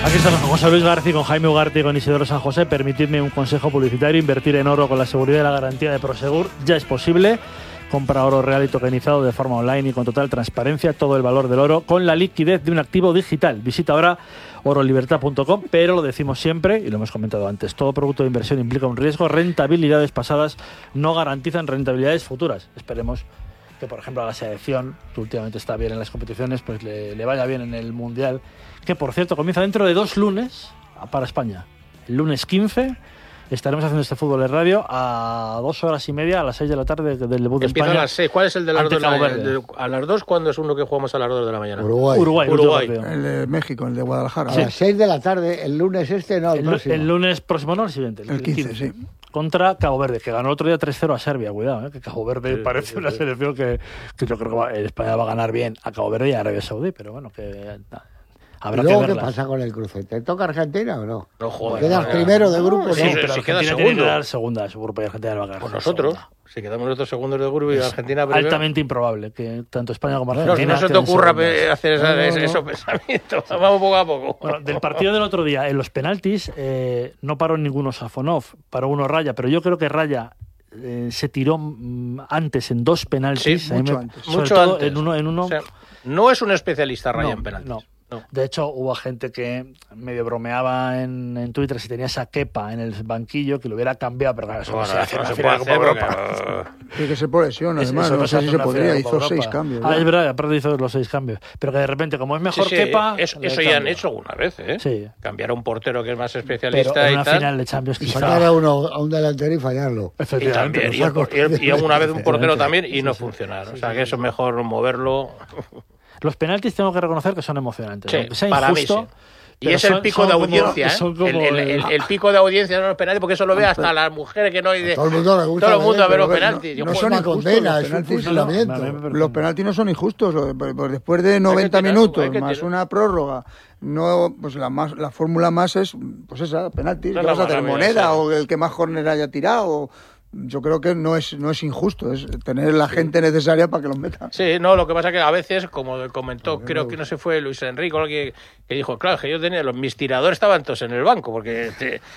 Aquí estamos con José Luis García, con Jaime Ugarte y con Isidoro San José. Permitidme un consejo publicitario: invertir en oro con la seguridad y la garantía de Prosegur ya es posible. Compra oro real y tokenizado de forma online y con total transparencia todo el valor del oro con la liquidez de un activo digital. Visita ahora orolibertad.com, pero lo decimos siempre y lo hemos comentado antes: todo producto de inversión implica un riesgo. Rentabilidades pasadas no garantizan rentabilidades futuras. Esperemos que, por ejemplo, a la selección, que últimamente está bien en las competiciones, pues le vaya bien en el Mundial, que por cierto comienza dentro de 2 lunes para España. El lunes 15 estaremos haciendo este Fútbol de Radio a 2 horas y media, a las 6 de la tarde del debut de España. Empieza a las 6. ¿Cuál es el de las 2? A las 2, ¿cuándo es uno que jugamos a las 2 de la mañana? Uruguay. El de México, el de Guadalajara. A las 6 de la tarde, el lunes no, el próximo. El lunes próximo, no, el siguiente. El 15, sí. Contra Cabo Verde, que ganó el otro día 3-0 a Serbia. Cuidado, que Cabo Verde parece una selección que yo creo que España va a ganar bien a Cabo Verde y a Arabia Saudí, pero bueno, que habrá que verlas. ¿Qué pasa con el cruce? ¿Te toca Argentina o no? No, joder. ¿Quedas primero de grupo? Sí, ¿no? pero si queda Argentina segundo. tiene que quedar segunda de su grupo y Argentina va a quedar Pues nosotros, segunda. si quedamos nosotros segundos de grupo y Argentina primero. Altamente improbable que tanto España como No, Argentina. no se te queden ocurra segundas. hacer esos pensamientos. Vamos poco a poco. Bueno, del partido del otro día, en los penaltis, no paró ninguno Safonov, paró uno Raya, pero yo creo que Raya se tiró antes en 2 penaltis. Sí, mucho antes. Mucho antes. En uno. O sea, no es un especialista Raya en penaltis. No. De hecho, hubo gente que medio bromeaba en Twitter si tenías a Kepa en el banquillo, que lo hubiera cambiado, pero claro, eso Bueno, no se hace. no se en puede la Copa hacer Europa. Tiene que ser por lesión, además. Eso No se sé hace si en se una podría. final de Hizo Copa 6 Europa. cambios. Es verdad, aparte hizo los 6 cambios. Pero que de repente, como es mejor Kepa... Eso le ya han cambia. hecho alguna vez, ¿eh? Sí. Cambiar a un portero que es más Pero especialista en y una tal. final de Champions quizá... Sacar a un delantero y fallarlo. Y Efectivamente. también, y alguna vez un portero también y no Sí. funcionar. O sea, que eso es mejor moverlo. Los penaltis tengo que reconocer que son emocionantes. Sí, Aunque sea para mí injusto, sí. Y es el pico de audiencia, ¿eh? El pico de audiencia de los penaltis, porque eso lo ve hasta las mujeres que no hay de... Todo el mundo le gusta. Todo el mundo a ver los pero penaltis. no es son una injustos condena, los es un penaltis, fusilamiento. Los penaltis no son injustos. Pues después de 90 tirar, minutos hay que más tirar. una prórroga, no, pues la fórmula más es pues esa, penaltis. Esa ¿Qué es vas a la hacer? maravilla, Moneda sí. o el que más córner haya tirado. Yo creo que no es injusto, es tener la gente necesaria para que los meta. Sí, no, lo que pasa que a veces, como comentó, creo que no se fue Luis Enrique, que dijo, claro, que yo tenía, mis tiradores estaban todos en el banco, porque,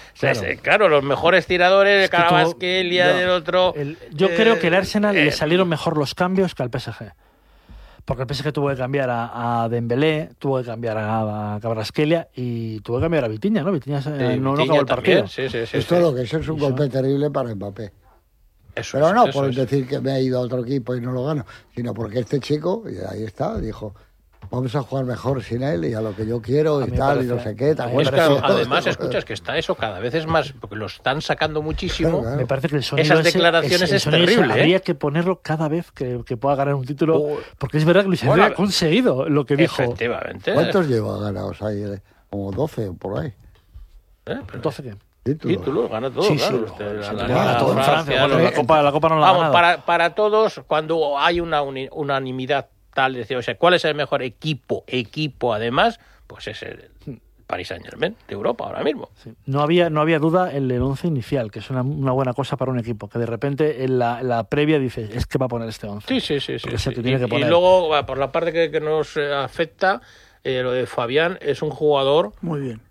claro, los mejores tiradores, Es que Carabasquelia, del otro... Yo creo que el Arsenal le salieron mejor los cambios que al PSG. Porque el PSG tuvo que cambiar a Dembélé, tuvo que cambiar a Kvaratskhelia y tuvo que cambiar a Vitinha, ¿no? Vitinha no acabó el partido. Sí, Esto lo que es un golpe terrible para Mbappé. Eso Pero es, no eso por es. decir que me ha ido a otro equipo y no lo gano, sino porque este chico, y ahí está, dijo, vamos a jugar mejor sin él y a lo que yo quiero y me tal, parece- y no sé qué. a mí Tal, me Es que parece- además, escuchas que está eso cada vez es más, porque lo están sacando muchísimo. Claro. Me parece que el sonido Esas ese- declaraciones el es sonido ese terrible, ¿eh? habría que ponerlo cada vez que pueda ganar un título, porque es verdad que Luis Enrique Bueno, ha conseguido lo que dijo. Efectivamente. ¿Cuántos lleva ganados ahí? Como 12 por ahí. Pero Entonces, ¿qué? títulos, gana todo, Sí, claro. sí, Usted, sí, la gana todo en Francia, Francia. Bueno, los- la Copa no la ha Vamos, ganado. para todos, cuando hay una unanimidad tal, decir, o sea, ¿cuál es el mejor equipo además? Pues es el Paris Saint-Germain de Europa ahora mismo. Sí. No había duda en el 11 inicial, que es una buena cosa para un equipo, que de repente en la previa dices, es que va a poner este 11. Sí. Porque es el que Y, tiene que y poner. luego, por la parte que nos afecta, lo de Fabián es un jugador, Muy bien.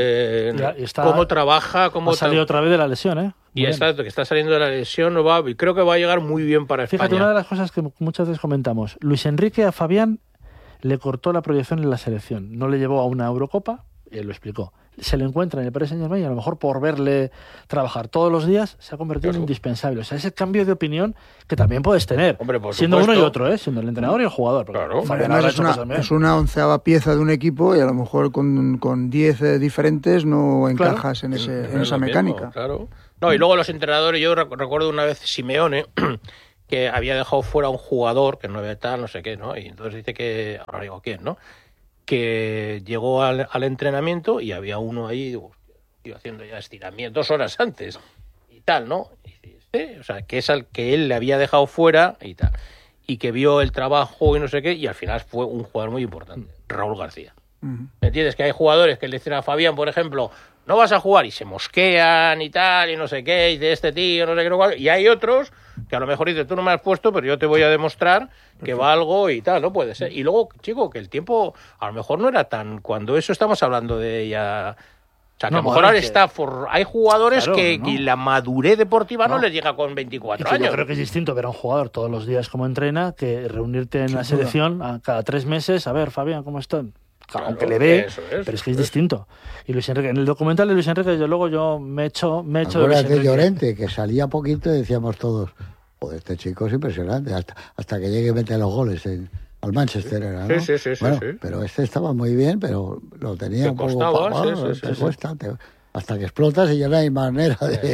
Ya, y está- cómo trabaja, cómo Ha salido otra vez de la lesión, ¿eh? y Muy está, bien. que está saliendo de la lesión, y creo que va a llegar muy bien para Fíjate, España. una de las cosas que muchas veces comentamos, Luis Enrique a Fabián le cortó la proyección en la selección, no le llevó a una Eurocopa, y él lo explicó. Se le encuentra en el Paris Saint-Germain y a lo mejor por verle trabajar todos los días se ha convertido en indispensable. O sea, ese cambio de opinión que también puedes tener, Hombre, por siendo supuesto. uno y otro, ¿eh? Siendo el entrenador y el jugador. porque Claro. Fabián Además habrá es hecho una, cosas bien. es una 11ª pieza de un equipo y a lo mejor con 10 diferentes no encajas en Es esa lo mismo, mecánica. claro. No, y luego los entrenadores, yo recuerdo una vez Simeone que había dejado fuera a un jugador que no había tal, no sé qué, ¿no? Y entonces dice que, ahora digo quién, ¿no? Que llegó al entrenamiento y había uno ahí, digo, iba haciendo ya estiramientos 2 horas antes y tal, ¿no? Y dice, o sea, que es al que él le había dejado fuera y tal. Y que vio el trabajo y no sé qué, y al final fue un jugador muy importante, Raúl García. ¿Me entiendes? Que hay jugadores que le dicen a Fabián, por ejemplo, no vas a jugar y se mosquean y tal, y no sé qué, y de este tío, no sé qué, no cual. Y hay otros que a lo mejor dicen, tú no me has puesto, pero yo te voy a demostrar que valgo y tal, ¿no? Puede ser. Y luego, chico, que el tiempo a lo mejor no era tan... Cuando eso estamos hablando de ya... O sea, que a lo mejor ahora hay jugadores claro, que la madurez deportiva no les llega con Y 24 que años. yo creo que es distinto ver a un jugador todos los días como entrena que reunirte en la selección cada 3 meses. A ver, Fabián, ¿cómo están? Claro, aunque le ve, eso pero es que es distinto. Y Luis Enrique, en el documental de Luis Enrique, desde luego yo me he hecho de Luis Acuérdate de Enrique. Llorente, que salía poquito y decíamos todos, joder, este chico es impresionante, hasta que llegue y mete los goles al Manchester era, ¿no? Sí. Bueno, sí. pero este estaba muy bien, pero lo tenía Te un poco costaba, pagado, sí. te cuesta, hasta que explotas y ya no hay manera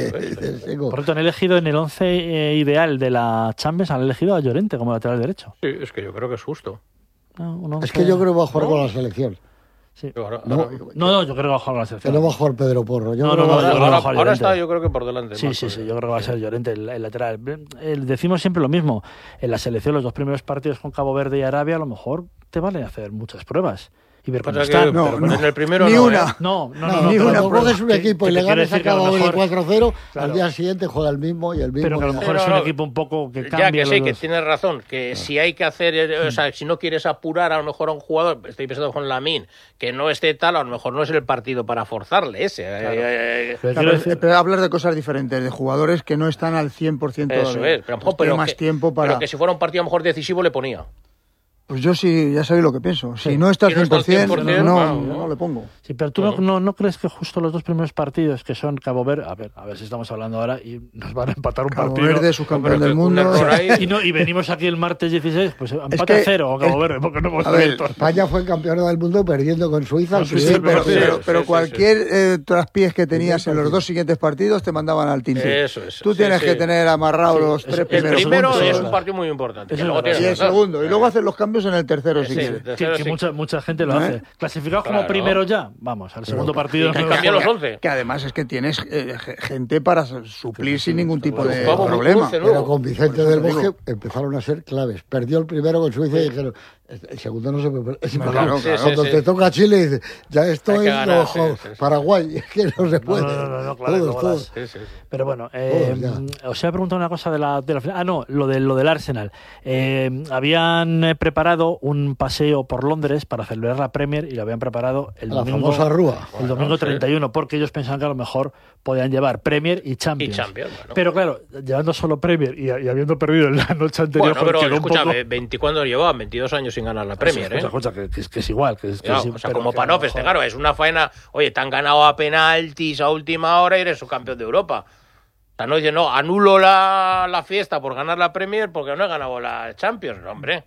de seco. Por tanto, han elegido en el 11 ideal de la Champions, han elegido a Llorente como lateral derecho. Sí, es que yo creo que es justo. Un 11... Es que yo creo que va a jugar con la selección. Sí. Ahora, No, yo creo que va a jugar con la Que selección. no va a jugar Pedro Porro. Yo No, creo no, que va a yo creo que jugar- va a jugar ahora Llorente. está yo creo que por delante. Sí, Marco. yo creo que va a ser Llorente el lateral. Decimos siempre lo mismo. En la selección, los 2 primeros partidos con Cabo Verde y Arabia, a lo mejor te vale hacer muchas pruebas y ver cómo Pasa que están. pero en el primero Ni no, una. ¿eh? No, No, pero cuando prueba. coges un equipo y Que le te quiero ganas a decir que a lo Cabo Verde mejor- 4-0, Claro. al día siguiente juega el mismo y el mismo. Pero que a lo mejor No, es un no, equipo un poco que Ya cambia. que sí, los que dos. tienes razón, que si hay que hacer, o sea, si no quieres apurar a lo mejor a un jugador, estoy pensando con Lamine, que no esté tal, a lo mejor no es el partido para forzarle ese. Pero Claro, quiero decir- pero hablas de cosas diferentes, de jugadores que no están al 100% Eso todavía. es, pero, a lo Pues mejor, tiene pero más que, tiempo para... pero que si fuera un partido a lo mejor decisivo le ponía. Pues yo sí, ya sabéis lo que pienso. Si no estás Si no está al 100%, 100%, no, no. no le pongo. Sí, pero tú no crees que justo los 2 primeros partidos que son Cabo Verde, a ver si estamos hablando ahora y nos van a empatar un Cabo partido. Verde, subcampeón Pero del que un mundo. error ahí- Y venimos aquí el martes 16, pues empate que- a 0 o Cabo Verde, porque no hemos a ver, vuelto. España fue campeona del mundo perdiendo con Suiza. al Sí, primer pero- partido. Pero sí, cualquier traspiés que tenías en los 2 siguientes partidos te mandaban al tinte. Eso es, Tú sí, tienes sí. que tener amarrados los Sí, 3 El primeros primero puntos. es un partido muy importante. Eso Que luego es verdad. Y tienes el razón. segundo. Y luego haces los cambios en el tercero, si Sí, quieres. Que sí. mucha gente lo ¿No, hace. Clasificados como Claro. primero ya, vamos, al segundo partido. que no- cambia los 11. Que además es que tienes gente para suplir sin ningún tipo de Vamos, muy problema. dulce, ¿no? Pero con Vicente Por eso del te digo. Bosque empezaron a ser claves. Perdió el primero con Suiza y dijeron, el segundo no se puede perder. Claro, Cuando claro. te toca Chile, dices, ya esto Hay que es ganar, ojo, sí. Paraguay, es que no se puede. No, claro, Todos, luego todos. Sí, sí. Pero bueno, ya. os he preguntado una cosa de la final. Ah, no, lo del Arsenal. Habían preparado un paseo por Londres para celebrar la Premier y lo habían preparado el La domingo. famosa Rúa. El domingo sí. 31, porque ellos pensaban que a lo mejor podían llevar Premier y Champions. Y Champions, bueno. Pero claro, llevando solo Premier y habiendo perdido en la noche anterior, Bueno, pero quedó un poco... escúchame, 20 cuándo llevaban 22 años sin ganar la Premier, ¿eh? Escucha, que es igual. Que Claro, sí, o sea, pero como que para a no lo mejor- festejar, es una faena. Oye, te han ganado a penaltis a última hora y eres subcampeón de Europa. O sea, no dice, no, anulo la fiesta por ganar la Premier porque no he ganado la Champions, no, hombre.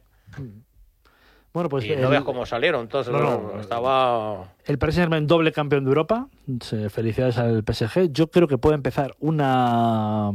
Bueno, pues Y no veas cómo salieron, entonces No, estaba... el Paris Saint-Germain doble campeón de Europa. Felicidades al PSG. Yo creo que puede empezar unos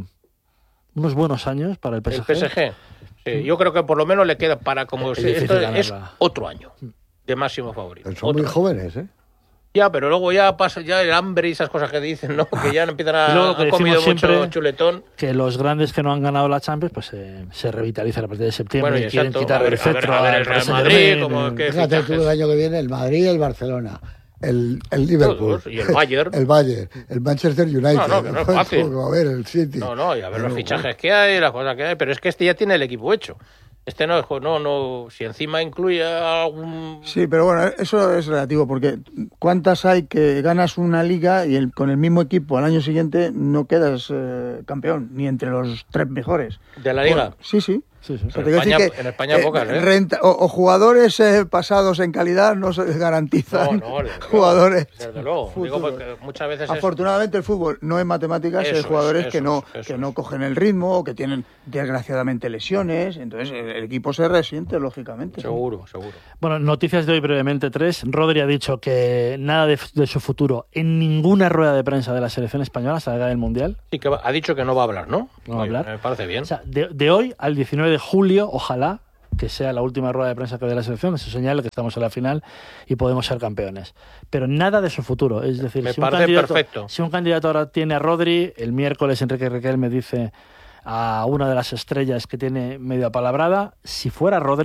buenos años para el El PSG. PSG. Sí, yo creo que por lo menos le queda para como Es si difícil esto es ganarla. otro año de máximo favorito. Son muy Otro. jóvenes, ¿eh? Ya, pero luego ya pasa ya el hambre y esas cosas que dicen, ¿no? Que ya empiezan Y luego lo a que han comido decimos mucho siempre- chuletón. Que los grandes que no han ganado la Champions pues se revitalizan a partir de septiembre Bueno, y y quieren exacto. quitar A ver, el cetro a ver el al Real Paris Madrid, Saint-Germain, como que- Fíjate tú fichajes. el año que viene el Madrid y el Barcelona. El Liverpool. Todos, y el Bayern. El Bayern. El Manchester United. No, que no es fácil. A ver, el City. No, y a ver los Pero, fichajes que hay, las cosas que hay, pero es que este ya tiene el equipo hecho. Este no, si encima incluye algún... Sí, pero bueno, eso es relativo, porque ¿cuántas hay que ganas una liga y con el mismo equipo al año siguiente no quedas campeón, ni entre los 3 mejores? ¿De la liga? Bueno, sí. Sí, sí. O sea, En te quiero España- decir que, en España pocas, ¿eh? o jugadores pasados en calidad no se garantizan No, desde luego, jugadores. desde luego. Digo, futuros. porque muchas veces es... Afortunadamente el fútbol no es matemáticas, Eso hay es, jugadores que eso no es, eso que no es. cogen el ritmo o que tienen desgraciadamente lesiones, entonces el equipo se resiente lógicamente. Seguro. Bueno, noticias de hoy brevemente 3. Rodri ha dicho que nada de su futuro en ninguna rueda de prensa de la selección española hasta la gala del Mundial. Sí, que ha dicho que no va a hablar, ¿no? No va a Oye, hablar. Me parece bien. O sea, de hoy al 19 de julio, ojalá que sea la última rueda de prensa que dé la selección, eso señala que estamos en la final y podemos ser campeones. Pero nada de su futuro. Es decir, Me parece perfecto. Si un candidato ahora tiene a Rodri, el miércoles Enrique Riquelme dice a una de las estrellas que tiene medio apalabrada, si fuera Rodri,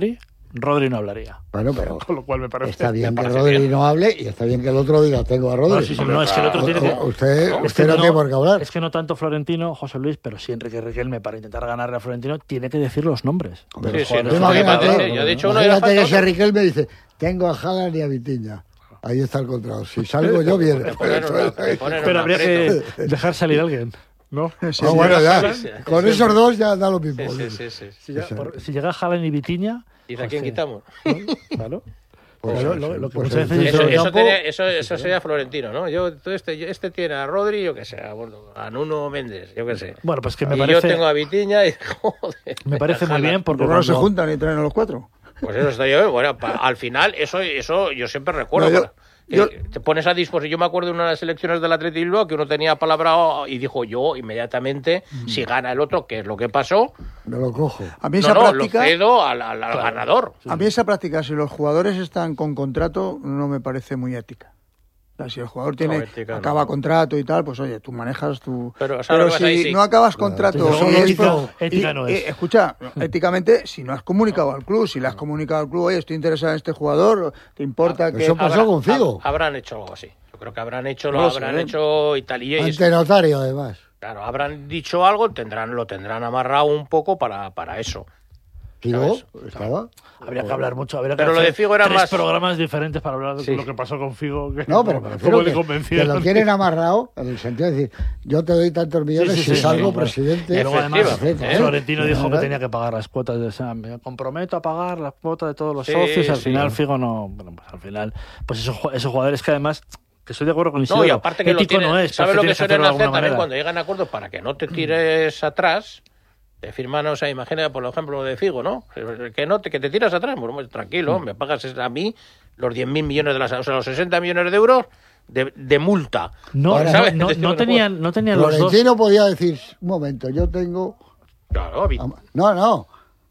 Rodri no hablaría. Bueno, pero Con lo cual me parece... está bien me que parece Rodri bien. no hable y está bien que el otro diga, tengo a Rodri. No, sí, sí, no, es que el otro tiene que... Usted Es que no tiene por qué hablar. Es que no tanto Florentino, José Luis, pero sí Enrique Riquelme, para intentar ganarle a Florentino, tiene que decir los nombres. Hombre, de los sí, jugadores. no, Imagínate, ya de hecho uno era imagínate que falta ese Riquelme dice, tengo a Haaland y a Vitiña. Ahí está el contrato. Si salgo yo, viene. Me ponen Pero un habría aprieto. que dejar salir a alguien, ¿no? Sí, Ah, bueno, ya. sí, Con sí, esos dos ya da lo mismo. Sí. Si llega Haaland y Vitiña... ¿Y a quién quitamos? Claro. Pues Lo que pues muchas el veces... centro del campo- Eso sería Florentino, ¿no? Este tiene a Rodri, yo qué sé, a Nuno Méndez, yo qué sé. Bueno, pues que me Y yo parece... tengo a Vitiña y joder. Me parece muy bien porque ¿Por qué no se cuando- juntan y traen a los 4? Pues eso está yo. Bueno, al final, eso yo siempre recuerdo. No, yo- Te pones a disposición. Yo me acuerdo de una de las elecciones del Athletic Bilbao que uno tenía palabra y dijo yo inmediatamente, si gana el otro, ¿qué es lo que pasó? Me lo cojo. A mí esa Lo práctica... cedo al ganador. A mí esa práctica, si los jugadores están con contrato, no me parece muy ética. O sea, si el jugador No, ética, acaba no. contrato y tal, pues oye, tú manejas tu... Pero, ¿sabes lo que pasa ahí? si Sí. no acabas contrato... Desde luego, y ética- esto- ética no es. escucha, éticamente, si no has comunicado al club, si le has comunicado al club, oye, estoy interesado en este jugador, ¿te importa que...? Eso pasó con Figo. Habrán hecho algo así. Yo creo que habrán hecho, No lo sé, habrán ¿eh? hecho y tal. Y Ante notario, además. claro, habrán dicho algo, lo tendrán amarrado un poco para eso. Figo ¿Sabes? estaba. Habría que hablar mucho. Habría que Pero lo de hacer Figo era 3 más- programas diferentes para hablar de Sí. lo que pasó con Figo. Que No, pero me refiero cómo le que convencieron. lo tienen amarrado en el sentido de decir, yo te doy tantos millones Sí, sí, si sí, salgo sí, presidente. Y luego además Efectivamente, ¿eh? Florentino dijo que ¿Verdad? tenía que pagar las cuotas de esa. Me comprometo a pagar las cuotas de todos los Sí, socios y al sí. final Figo no. Bueno, pues al final, pues esos jugadores que además, que estoy de acuerdo con Isidro, No, y aparte que lo ético tienen, no es. ¿sabes pero lo que tienes suelen hacerlo de hacer alguna también manera. cuando llegan a acuerdos para que no te tires atrás? Te firman, o sea, imagina por ejemplo de Figo, ¿no? Que te tiras atrás, bueno, tranquilo, me pagas a mí los 10.000 millones o sea, los 60 millones de euros de multa. No, Ahora, ¿sabes? no tenían los dos. Florentino podía decir, un momento, yo tengo Claro, no,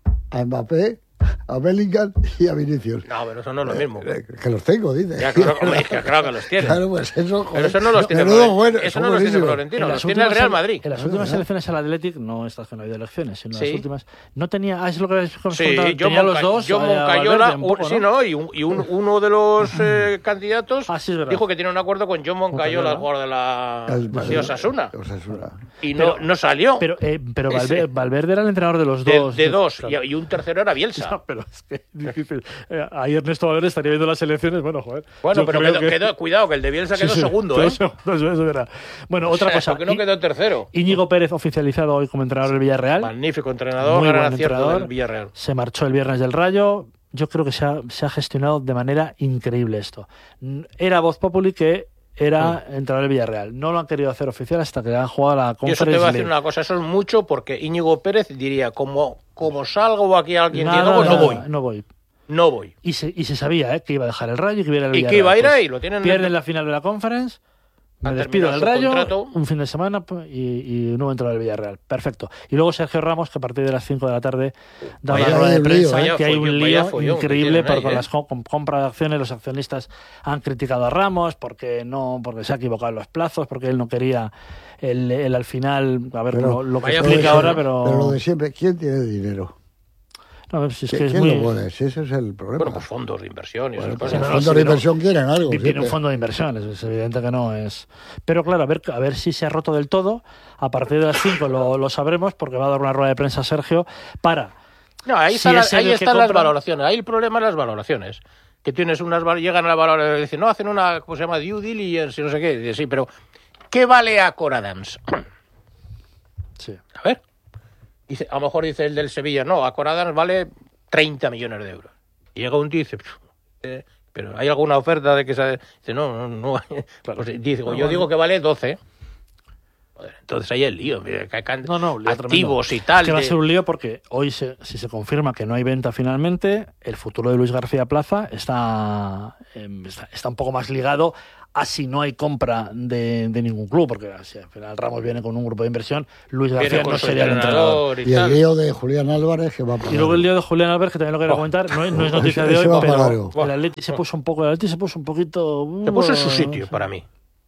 a Mbappé, a Bellingham y a Vinicius. no, pero eso no es lo mismo. Que los tengo, dice. Ya, claro, hombre, es que claro que los tiene. Claro, pues eso, Pero eso no los tiene menudo Florentino. bueno, Eso son no los tiene buenísimos. Florentino, En los las tiene el últimas Real Madrid. En las últimas elecciones al Athletic, no estas que no ha habido elecciones, sino Sí. las últimas, no tenía. Es lo que habéis Sí, comentado, John tenía los dos. Moncayola, Valverde un poco, sí, ¿no? Y uno de los candidatos Ah, sí, es verdad. dijo que tiene un acuerdo con John Moncayola, Moncayola. el jugador de la El- de Osasuna. Osasuna. Y Pero- no salió. Pero Ese- Valverde era el entrenador de los de dos. dos. Claro. Y un tercero era Bielsa. No, pero es que es difícil. Ahí Ernesto Valverde estaría viendo las elecciones. Bueno, joder. Bueno, yo pero creo que- cuidado, que el de Bielsa Sí, quedó sí, segundo, quedó ¿eh? segundo, eso es verdad. Bueno, otra O sea, cosa. ¿por qué no quedó tercero? Íñigo Pérez oficializado hoy como entrenador del Villarreal. Magnífico entrenador, Muy gran buen acierto entrenador. del Villarreal. Se marchó el viernes del Rayo. Yo creo que se ha gestionado de manera increíble esto. Era Voz Populi que era entrenador del Villarreal. No lo han querido hacer oficial hasta que han jugado la Y eso Conference te voy a decir League. una cosa, eso es mucho porque Íñigo Pérez diría, como salgo aquí alguien Nada, diga, pues no nada, voy. No voy. No voy. Y se sabía que iba a dejar el Rayo y que iba a ir al Y que Villarreal. iba a ir Pues ahí, lo tienen... pierden la final de la Conference. Me Han despido terminado del su Rayo, contrato. un fin de semana y nuevo entrenador del Villarreal. Perfecto. Y luego Sergio Ramos, que a partir de las 5 de la tarde da Vaya una rueda de lío, prensa, vaya que hay un follón, lío vaya follón que increíble tienen porque ahí, con ¿eh? las compras de acciones los accionistas han criticado a Ramos porque se ha equivocado en los plazos, porque él no quería el al final, a ver Pero- lo que Vaya explica follón. ahora, pero... Pero lo de siempre, ¿quién tiene dinero? No, si es que es ¿Quién muy... lo pone? Si ese es el problema. Bueno, pues fondos de inversión y Bueno, esas pues cosas. los no, fondos sí, de no. inversión quieren algo. Tiene siempre. un fondo de inversiones, es evidente que no es. Pero claro, a ver si se ha roto del todo. A partir de las 5 lo sabremos, porque va a dar una rueda de prensa Sergio para. No, ahí, Si es él ahí el que están las compra- valoraciones. Ahí el problema es las valoraciones. Que tienes llegan a la valoración y dicen, no, hacen una, ¿cómo se llama? Due diligence y no sé qué. Y dices, sí, pero ¿qué vale a Cor Adams? Sí. A ver. Dice, a lo mejor dice el del Sevilla, no, a Cor Adams vale 30 millones de euros. Y llega un tío y dice, pero ¿hay alguna oferta de que se...? Dice, no hay. Claro. Pues dice, yo digo que vale 12. Joder, entonces ahí el lío, mira, que hay lío activos tremendo. y tal. Que va a de- ser un lío porque hoy, si se confirma que no hay venta finalmente, el futuro de Luis García Plaza está un poco más ligado a si no hay compra de ningún club, porque si al final Ramos viene con un grupo de inversión, Luis viene García con no su sería el entrenador. entrenador Y el tal. lío de Julián Álvarez que va a pagar. Y luego el lío de Julián Álvarez, que también lo quiero comentar, no es noticia de Ese hoy, va para pero largo. el Atleti se puso un poquito... Se puso en su sitio, para mí.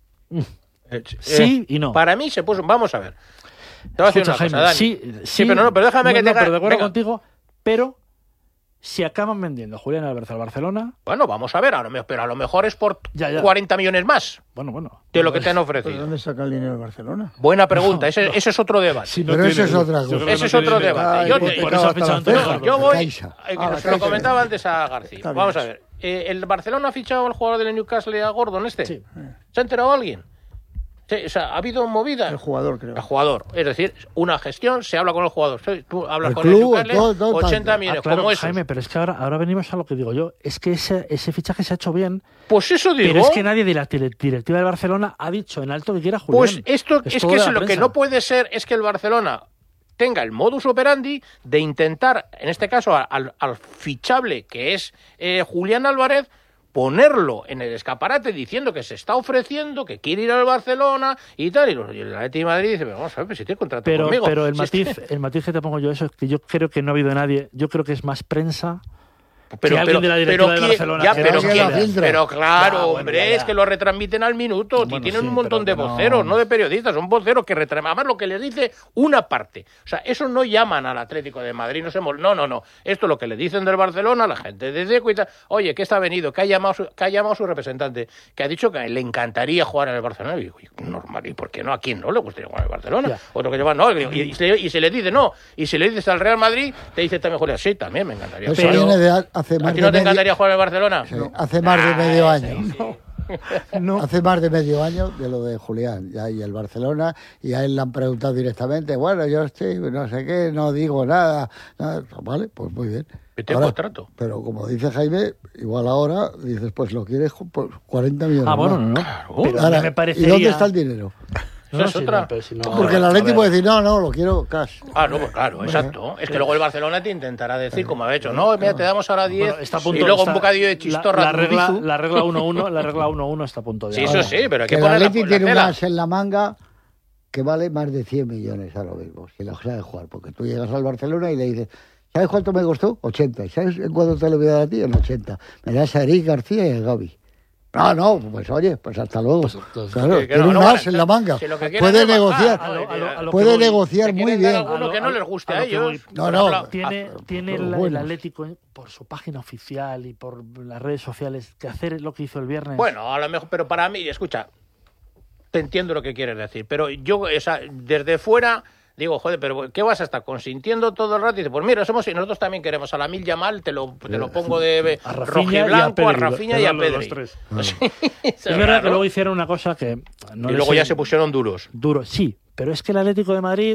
Sí y no. Para mí se puso... Vamos a ver. Te voy a decir Escucha, una cosa, Jaime, Dani. sí, pero no, pero déjame que te... pero de acuerdo venga. contigo, pero Si acaban vendiendo a Julián Álvarez al Barcelona... Bueno, vamos a ver, pero a lo mejor es por Ya. 40 millones más Bueno. de lo que te han ¿Pero ofrecido. dónde saca el dinero el Barcelona? Buena pregunta, ese es otro debate. Si no Pero eso tiene- es otra yo creo cosa. que Ese no es tiene otro dinero. debate. Ay, Yo, por Por eso ha fichado a Antonio Caixa. Gordo. yo voy, Caixa. se lo comentaba antes a García. Está bien. Vamos a ver, ¿el Barcelona ha fichado al jugador del Newcastle, a Gordon este? Sí. ¿Se ha enterado alguien? Sí, o sea, ¿ha habido movida? El jugador, creo. El jugador, es decir, una gestión, se habla con el jugador. Tú hablas El con club, el Newcastle, todo 80 tanto. millones, Claro, como eso. Jaime, pero es que ahora venimos a lo que digo yo. Es que ese fichaje se ha hecho bien, Pues eso digo. pero es que nadie de la directiva del Barcelona ha dicho en alto que quiera Julián. Pues esto es todo que de es la lo que prensa. no puede ser es que el Barcelona tenga el modus operandi de intentar, en este caso, al fichable que es Julián Álvarez, ponerlo en el escaparate diciendo que se está ofreciendo, que quiere ir al Barcelona y tal. Y el Atleti de Madrid dice, pero vamos a ver, si tiene contrato conmigo. Pero el Si es que- matiz que te pongo yo eso es que yo creo que no ha habido nadie. Yo creo que es más prensa. Pero, que alguien de la directiva de ¿quién? Barcelona- Ya, que pero, alguien ¿quién? la filtra. Pero claro, Ya, bueno, hombre, ya. es que lo retransmiten al minuto. Bueno, y tienen sí, un montón de pero no- voceros, no de periodistas, son voceros que retransmiten. Además, lo que les dice una parte. O sea, eso no llaman al Atlético de Madrid, no. Esto es lo que le dicen del Barcelona, la gente de Deco y tal. Oye, que está venido, que ha llamado su representante, que ha dicho que le encantaría jugar en el Barcelona. Y digo, normal, ¿y por qué no? ¿A quién no le gustaría jugar en el Barcelona? Ya. Otro que lleva, no. Y se le dice no. Y si le dices al Real Madrid, te dice también, Julián, sí, también me encantaría. Eso Pero, viene de hace ¿a más ti de no te medio- encantaría jugar en el Barcelona? Sí, hace más de medio año. No. Hace más de medio año de lo de Julián ya, y el Barcelona, y a él le han preguntado directamente, bueno, yo estoy, no sé qué, no digo nada. Vale, pues muy bien. Vete al contrato. Pero como dice Jaime, igual ahora dices, pues lo quieres por 40 millones. Ah, bueno, más. no. Claro. Pero a mí Ahora, me ¿y parecería... dónde está el dinero? Esa es otra. pero si no- Porque el a Atleti ver. puede decir, no, lo quiero cash. Ah, no, pues claro, exacto. Es que luego el Barcelona te intentará decir, como ha hecho, no, mira, te damos ahora 10 Bueno, está a punto- y luego está- un bocadillo de chistorra. La regla Dubizu. 1-1 está a punto de... Sí, eso sí, pero hay que El poner Atleti la tiene un tela. as en la manga que vale más de 100 millones ahora mismo, si lo sabe jugar. Porque tú llegas al Barcelona y le dices, ¿sabes cuánto me costó? 80. ¿Sabes en cuánto te lo voy a dar a ti? En 80. Me das a Eric García y a Gavi. No, pues oye, pues hasta luego. Claro, que tiene no, un no, as en la manga. si lo que quieren Puede es bajar, negociar. a lo que Puede voy. negociar Te muy quieren dar bien. alguno que no les guste a lo que voy. ellos. No, Por no. ejemplo, Tiene pero el bueno. Atlético, por su página oficial y por las redes sociales, que hacer lo que hizo el viernes. Bueno, a lo mejor, pero para mí, escucha, te entiendo lo que quieres decir, pero yo, desde fuera, digo, joder, pero ¿qué vas a estar consintiendo todo el rato? Y dices, pues mira, somos y nosotros también queremos a la Mil Yamal, te lo pongo de A Rafinha rojiblanco, y a a Pedri, Rafinha y a los Pedri. tres. Sí, Es verdad que luego hicieron una cosa que... no y les luego sé- ya se pusieron duros. Duro, sí, pero es que el Atlético de Madrid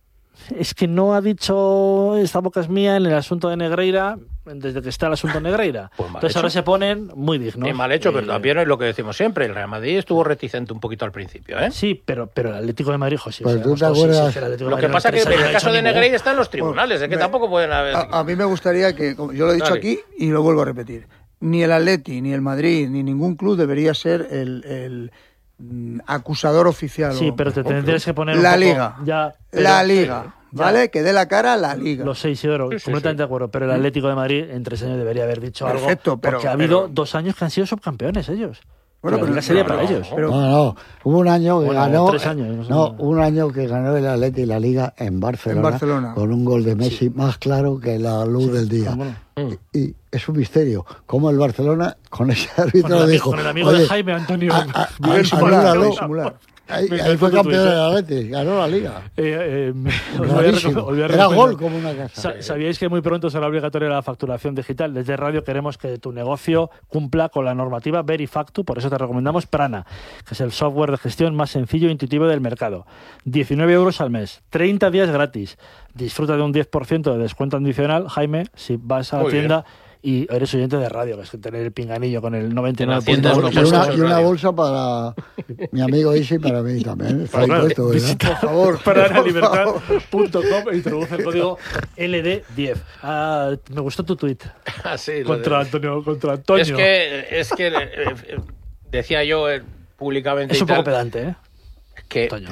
es que no ha dicho esta boca es mía en el asunto de Negreira desde que está el asunto de Negreira. Pues mal Entonces hecho. ahora se ponen muy dignos. Y mal hecho, pero Y- también es lo que decimos siempre. El Real Madrid estuvo reticente un poquito al principio, ¿eh? Sí, pero el Atlético de Madrid, José. Pues tú te acuerdas- Lo que pasa es que en el caso de Negreira está en los tribunales, es que tampoco pueden haber... A mí me gustaría que, como yo lo he dicho Dale. aquí y lo vuelvo a repetir, ni el Atleti, ni el Madrid, ni ningún club debería ser el acusador oficial. Sí, o- pero te o- tendrías que poner la un poco liga. ya, pero- La liga, ya. ¿vale? Que dé la cara a la liga. Lo sé, Isidoro, Sí, sí, completamente sí. de acuerdo, pero el Atlético de Madrid en 3 años debería haber dicho Perfecto, algo, pero- porque ha habido pero- 2 años que han sido subcampeones ellos. Bueno, La pero- liga sería pero- para ellos. pero- No, hubo un año que Bueno, ganó. 3 años, no sé. No, un año que ganó el Atleti la Liga en Barcelona, En Barcelona. con un gol de Messi más claro que la luz del día. Bueno. Y es un misterio cómo el Barcelona con ese árbitro dijo, Con el amigo de "Oye, Jaime, Antonio. Miguel Simular, Simular. Ahí Me fue encantó tu campeón tuit, del Atleti, ganó la Liga. Os voy a Clarísimo. os voy a Era recomendar. gol como una casa. ¿Sabíais que muy pronto será obligatoria la facturación digital? Desde Radio queremos que tu negocio cumpla con la normativa Verifactu, por eso te recomendamos Prana, que es el software de gestión más sencillo e intuitivo del mercado. 19 euros al mes, 30 días gratis. Disfruta de un 10% de descuento adicional, Jaime, si vas a la Muy bien. tienda y eres oyente de radio, que es que tener el pinganillo con el En 99.1%. Hacienda Y muchas una radio. bolsa para mi amigo Isi y para mí también. Está ahí Claro, puesto, ¿verdad? visita Por favor, Prana.libertad.com e introduce el código LD10. Ah, me gustó tu tuit Ah, sí, lo contra de- Antonio. Contra Antonio. Es que decía yo públicamente Es y un poco tal, pedante, ¿eh? que, Toño.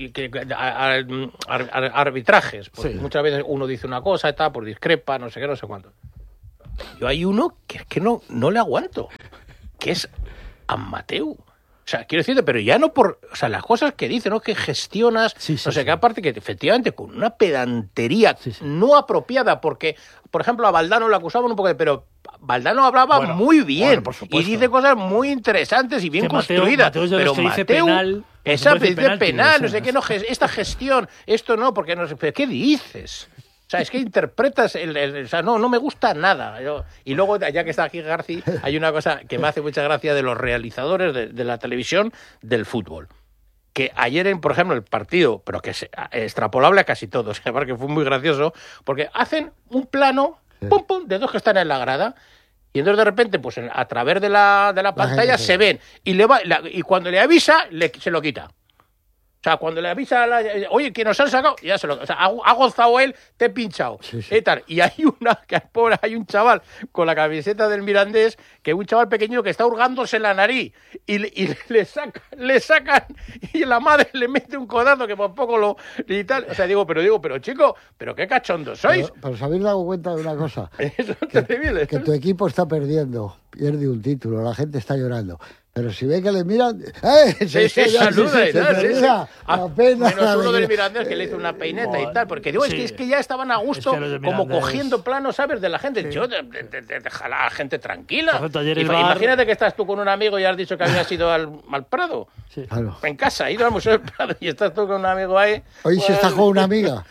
arbitrajes, pues Sí. muchas veces uno dice una cosa y tal, por discrepa, no sé qué, no sé cuánto. Yo hay uno que es que no le aguanto, que es Amateu. O sea, quiero decirte, pero ya no por... O sea, las cosas que dice, ¿no? Que gestionas... no sé, que aparte que efectivamente con una pedantería no apropiada, porque, por ejemplo, a Valdano lo acusaban un poco de... Pero Valdano hablaba muy bien y dice cosas muy interesantes y bien construidas. Pero Mateu... Exacto, dice penal, no sé qué, no, esta gestión, esto no, porque no sé... ¿Pero qué dices? O sea, es que interpretas o sea, no me gusta nada. Y luego, ya que está aquí Garci, hay una cosa que me hace mucha gracia de los realizadores de la televisión del fútbol. Que ayer, por ejemplo, el partido, pero que es extrapolable a casi todos, que fue muy gracioso, porque hacen un plano, pum, pum, de dos que están en la grada, y entonces de repente, pues a través de la pantalla se ven, y cuando le avisa, se lo quita. O sea, cuando le avisa, oye, que nos han sacado, ya se lo... O sea, ha gozado él, te he pinchado. Y tal. Y hay hay un chaval con la camiseta del Mirandés, que es un chaval pequeño que está hurgándose la nariz. Y le sacan, y la madre le mete un codazo que por poco lo... Y tal. O sea, pero chico, pero qué cachondos sois. Pero os habéis dado cuenta de una cosa. Eso es terrible. Que tu equipo está perdiendo, pierde un título, la gente está llorando. Pero si ve que le miran, sí, saluda y tal. Apenas menos uno del Mirandés que le hizo una peineta y tal, porque digo, es que ya estaban a gusto, como cogiendo planos, ¿sabes? De la gente. Yo, deja a la gente tranquila. Imagínate que estás tú con un amigo y has dicho que habías ido al Prado. Sí. Claro. En casa, has ido al Museo del Prado y estás tú con un amigo ahí. Hoy pues... se está con una amiga.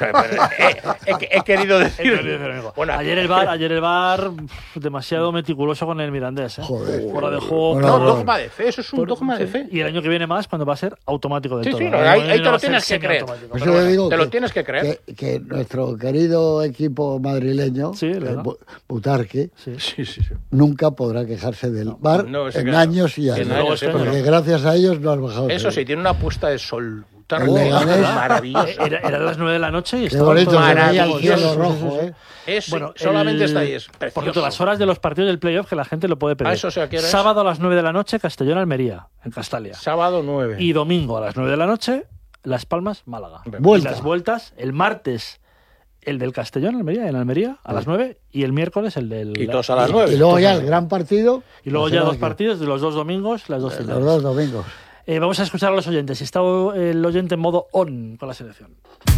He querido decir. Bueno, ayer el bar demasiado meticuloso con el Mirandés. Joder. Fuera de juego. No, dogma de fe, eso es un dogma de fe. Y el año que viene más, cuando va a ser automático de todo. Sí, ahí te lo tienes que creer. Te lo tienes que creer. Que nuestro querido equipo madrileño, Butarque, nunca podrá quejarse del bar en años y años. Porque gracias a ellos no has bajado. Eso sí, tiene una puesta de sol. Maravilloso. Era las 9 de la noche y estaba maravilloso. Rojo, Bueno, solamente está ahí. Es precioso. Por cierto, las horas de los partidos del playoff que la gente lo puede pedir. Eso, o sea, ¿qué hora es? Sábado a las 9 de la noche, Castellón-Almería, en Castalia. Sábado 9. Y domingo a las 9 de la noche, Las Palmas, Málaga. Vuelta. Y las vueltas, el martes, el del Castellón-Almería, en Almería, a las 9, y el miércoles el del... Y todos a las 9. Y luego ya el gran partido. Y luego ya dos partidos, de los dos domingos, las dos finales. Los dos domingos. Vamos a escuchar a los oyentes. Está el oyente en modo on con la selección.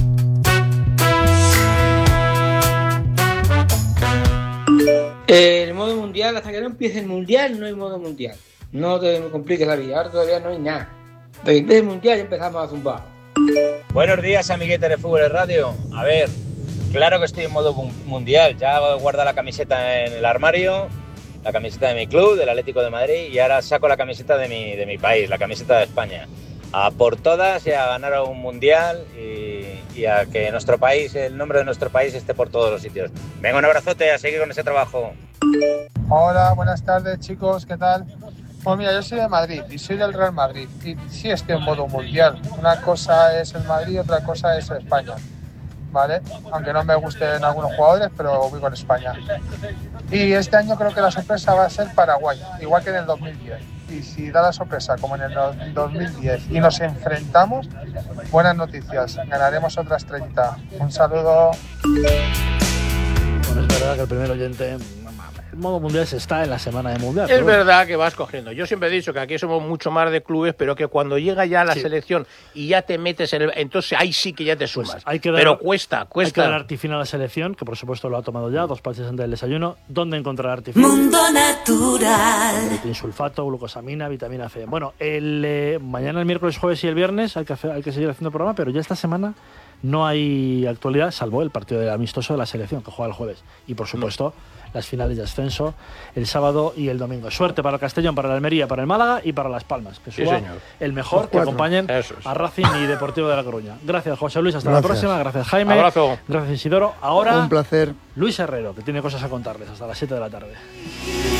El modo mundial, hasta que no empiece el mundial, no hay modo mundial. No te compliques la vida, ahora todavía no hay nada. Hasta que empiece el mundial ya empezamos a zumbar. Buenos días, amiguetes de Fútbol de Radio. A ver, claro que estoy en modo mundial. Ya guardo la camiseta en el armario, la camiseta de mi club, del Atlético de Madrid, y ahora saco la camiseta de mi país, la camiseta de España. A por todas y a ganar un mundial y a que nuestro país, el nombre de nuestro país esté por todos los sitios. Venga, un abrazote, a seguir con ese trabajo. Hola, buenas tardes, chicos, ¿qué tal? Pues mira, yo soy de Madrid y soy del Real Madrid y sí estoy en modo mundial. Una cosa es el Madrid, otra cosa es España, ¿vale? Aunque no me gusten algunos jugadores, pero voy con España. Y este año creo que la sorpresa va a ser Paraguay, igual que en el 2010. Y si da la sorpresa como en el 2010 y nos enfrentamos, buenas noticias, ganaremos otra estrellita. Un saludo. Bueno, es verdad que el primer oyente... El modo mundial se está en la semana de mundial. Es verdad que vas cogiendo. Yo siempre he dicho que aquí somos mucho más de clubes, pero que cuando llega ya la selección y ya te metes en entonces ahí sí que ya te sumas. Pues pero cuesta. Hay que dar Artifin a la selección, que por supuesto lo ha tomado ya, 2 parches antes del desayuno. ¿Dónde encontrar Artifin? Mundo Natural. Sulfato, glucosamina, vitamina C. Bueno, mañana, el miércoles, jueves y el viernes hay que seguir haciendo programa, pero ya esta semana no hay actualidad, salvo el partido del amistoso de la selección, que juega el jueves. Y por supuesto... las finales de ascenso el sábado y el domingo. Suerte para el Castellón, para la Almería, para el Málaga y para Las Palmas. Que suba el mejor, que acompañen a Racing y Deportivo de La Coruña. Gracias, José Luis. Hasta la próxima. Gracias, Jaime. Abrazo. Gracias, Isidoro. Ahora, un placer. Luis Herrero, que tiene cosas a contarles hasta las 7 de la tarde.